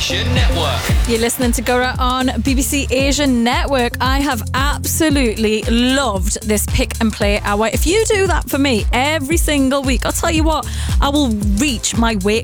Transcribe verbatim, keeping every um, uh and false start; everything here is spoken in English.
Asia Network. You're listening to Gura on B B C Asia Network. I have absolutely loved this pick and play hour. If you do that for me every single week, I'll tell you what, I will reach my weight